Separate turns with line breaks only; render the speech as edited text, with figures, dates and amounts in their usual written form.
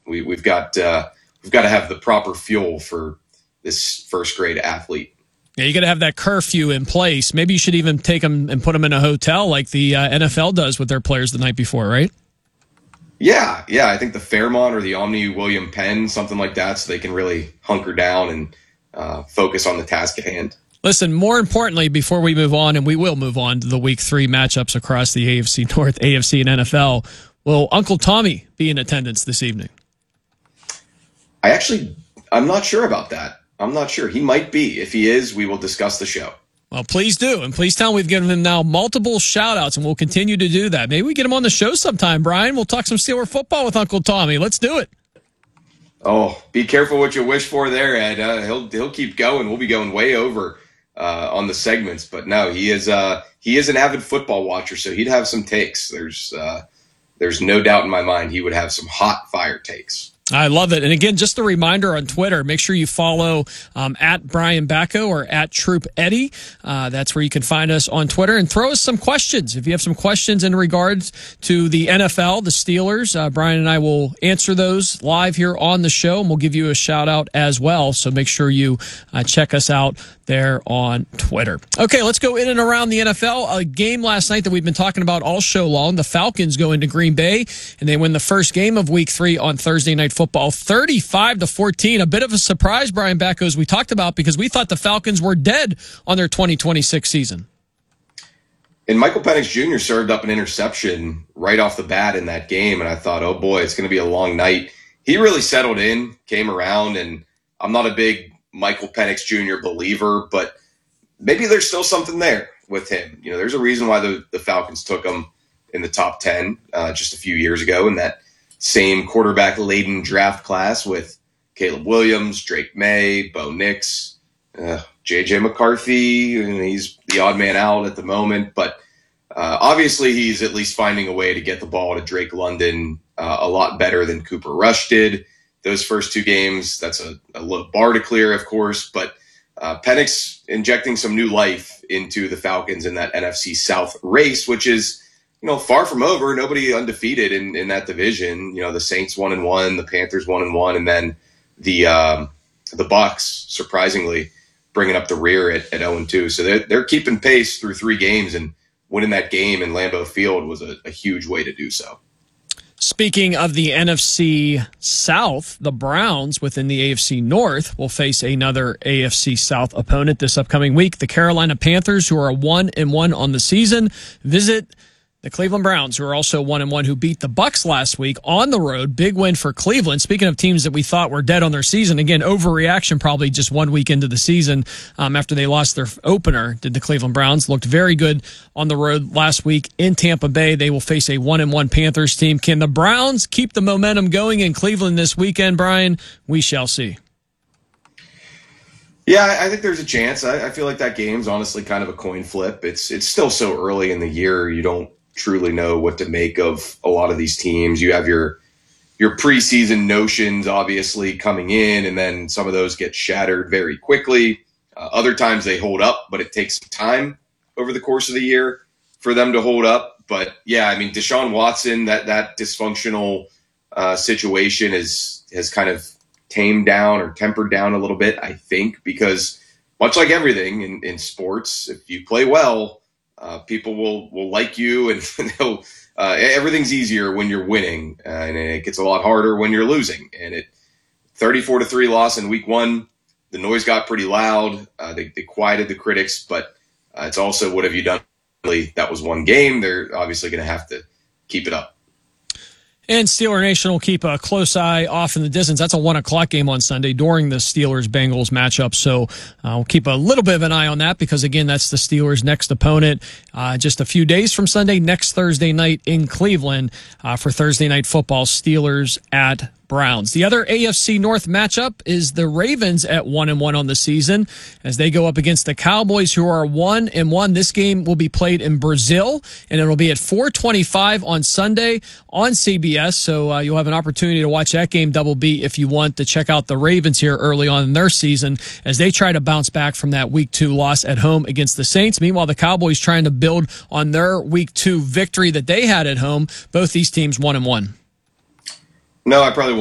We've got to have the proper fuel for this first grade athlete.
Yeah, you got to have that curfew in place. Maybe you should even take them and put them in a hotel like the NFL does with their players the night before, right?
Yeah. I think the Fairmont or the Omni William Penn, something like that, so they can really hunker down and focus on the task at hand.
Listen, more importantly, before we move on, and we will move on to the Week 3 matchups across the AFC North, AFC, and NFL, will Uncle Tommy be in attendance this evening?
I'm not sure about that. I'm not sure. He might be. If he is, we will discuss the show.
Well, please do. And please tell him we've given him now multiple shout-outs, and we'll continue to do that. Maybe we get him on the show sometime, Brian. We'll talk some Steeler football with Uncle Tommy. Let's do it.
Oh, be careful what you wish for there, Ed. He'll keep going. We'll be going way over on the segments. But no, he is an avid football watcher, so he'd have some takes. There's no doubt in my mind he would have some hot fire takes.
I love it. And again, just a reminder on Twitter, make sure you follow at Brian Bacco or at Troop Eddie. That's where you can find us on Twitter, and throw us some questions. If you have some questions in regards to the NFL, the Steelers, Brian and I will answer those live here on the show, and we'll give you a shout out as well. So make sure you check us out there on Twitter. Okay, let's go in and around the NFL. A game last night that we've been talking about all show long. The Falcons go into Green Bay, and they win the first game of Week 3 on Thursday Night Football, 35-14. A bit of a surprise, Brian Bacco, as we talked about, because we thought the Falcons were dead on their 2026 season.
And Michael Penix Jr. served up an interception right off the bat in that game, and I thought, oh boy, it's going to be a long night. He really settled in, came around, and I'm not a big Michael Penix Jr. believer, but maybe there's still something there with him. You know, there's a reason why the Falcons took him in the top 10 just a few years ago in that same quarterback-laden draft class with Caleb Williams, Drake May, Bo Nix, J.J. McCarthy, and he's the odd man out at the moment, but obviously he's at least finding a way to get the ball to Drake London a lot better than Cooper Rush did. Those first two games, that's a low bar to clear, of course, but Penix injecting some new life into the Falcons in that NFC South race, which is, far from over. Nobody undefeated in that division. The Saints 1-1, the Panthers 1-1, and then the Bucks surprisingly bringing up the rear at 0-2. So they're keeping pace through 3 games, and winning that game in Lambeau Field was a huge way to do so.
Speaking of the NFC South, the Browns within the AFC North will face another AFC South opponent this upcoming week. The Carolina Panthers, who are 1-1 on the season, visit the Cleveland Browns, who are also 1-1, who beat the Bucks last week on the road. Big win for Cleveland. Speaking of teams that we thought were dead on their season, again, overreaction probably just 1 week into the season after they lost their opener, did the Cleveland Browns. Looked very good on the road last week in Tampa Bay. They will face a 1-1 Panthers team. Can the Browns keep the momentum going in Cleveland this weekend, Brian? We shall see.
Yeah, I think there's a chance. I feel like that game's honestly kind of a coin flip. It's still so early in the year. You don't truly know what to make of a lot of these teams. You have your preseason notions obviously coming in, and then some of those get shattered very quickly. Other times they hold up, but it takes time over the course of the year for them to hold up. But yeah, I mean, Deshaun Watson, that dysfunctional situation has kind of tamed down or tempered down a little bit, I think, because much like everything in sports, if you play well, people will like you, and everything's easier when you're winning, and it gets a lot harder when you're losing. And 34-3 loss in week 1, the noise got pretty loud. They quieted the critics, but it's also, what have you done? That was one game. They're obviously going to have to keep it up.
And Steeler Nation will keep a close eye off in the distance. That's a 1:00 game on Sunday during the Steelers-Bengals matchup. So we'll keep a little bit of an eye on that because, again, that's the Steelers' next opponent. Just a few days from Sunday, next Thursday night in Cleveland for Thursday Night Football, Steelers at Browns. The other AFC North matchup is the Ravens at 1-1 on the season as they go up against the Cowboys, who are 1-1. This game will be played in Brazil, and it'll be at 4:25 on Sunday on CBS. So you'll have an opportunity to watch that game double B if you want to check out the Ravens here early on in their season as they try to bounce back from that Week 2 loss at home against the Saints. Meanwhile, the Cowboys trying to build on their Week 2 victory that they had at home. Both these teams 1-1.
No, I probably